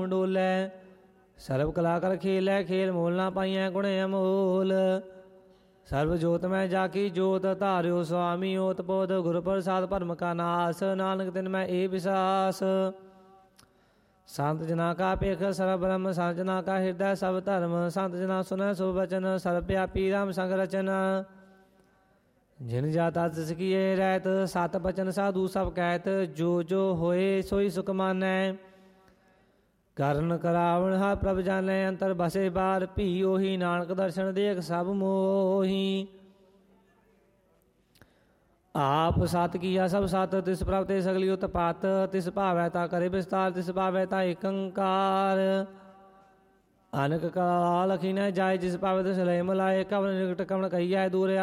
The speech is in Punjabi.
ਰਾਮ ਡੋਲੇ। ਸਰਬ ਕਲਾ ਕਰ ਖੇਲੈ, ਖੇਲ ਮੋਲ ਨਾ ਪਾਈਐ ਗੁਣ ਅਮੋਲ। ਸਰਬ ਜੋਤ ਮੈਂ ਜਾ ਕੀ ਜੋਤ, ਧਾਰਿਓ ਸੁਆਮੀ ਓਤ ਪੋਤ। ਗੁਰ ਪ੍ਰਸਾਦ ਭਰਮ ਕਾ ਨਾਸ, ਨਾਨਕ ਤਿਨ ਮੈਂ ਏ ਵਿਸਾਸ। ਸੰਤ ਜਨਾ ਕਾ ਭੇਖ ਸਰਬ ਬ੍ਰਹਮ, ਸੰਤ ਜਨਾ ਕਾ ਹਿਰਦੈ ਸਭ ਧਰਮ। ਸੰਤ ਜਨਾ ਸੁਨੈ ਸੁਭ ਬਚਨ, ਸਰਬ ਵਿਆਪੀ ਰਾਮ ਸੰਗ ਰਚਨ। ਜਿਨ ਜਾਤਾ ਤਿਸ ਕੀਏ ਰਹਿਤ, ਸਤ ਬਚਨ ਸਾਧੂ ਸਭ ਕਹਿਤ। ਜੋ ਜੋ ਹੋਏ ਸੋਈ ਸੁਖ ਮਾਨੈ, ਕਰਨ ਕਰਾਵਣ ਹਰ ਪ੍ਰਭ ਜਾਣੈ। ਅੰਤਰ ਬਸੇ ਬਾਰ ਭੀ ਉਹੀ, ਨਾਨਕ ਦਰਸ਼ਨ ਦੇਖ ਸਭ ਮੋਹੀ। ਆਪ ਸਤ ਕੀਆ ਸਭ ਸਤ, ਤਿਸ ਪ੍ਰਭ ਤੇ ਸਗਲੀ ਉਤਪਾਤ। ਤਿਸ ਭਾਵੈ ਤਾ ਕਰੇ ਵਿਸਤਾਰ, ਤਿਸ ਭਾਵੈ ਤਾ ਏਕ ਓੰਕਾਰ। ਅਨਕ ਕਲਾ ਲਖੀ ਨ ਜਾਏ, ਜਿਸ ਭਾਵੈ ਤਿਸ ਲਏ ਮਿਲਾਏ। ਕਵਨ ਨਿਕਟ ਕਵਨ ਕਹੀਐ ਦੂਰ